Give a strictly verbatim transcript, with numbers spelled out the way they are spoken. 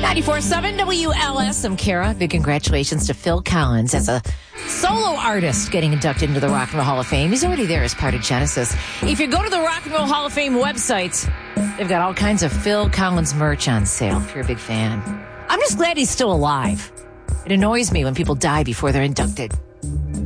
ninety-four point seven W L S. I'm Kara. Big congratulations to Phil Collins as a solo artist getting inducted into the Rock and Roll Hall of Fame. He's already there as part of Genesis. If you go to the Rock and Roll Hall of Fame website, they've got all kinds of Phil Collins merch on sale if you're a big fan. I'm just glad he's still alive. It annoys me when people die before they're inducted.